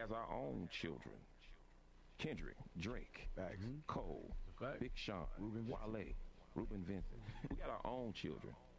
has our own children. Kendrick, Drake, Facts. Cole, Fact. Big Sean, Reuben Vincent. Wale, Ruben Vincent. We got our own children.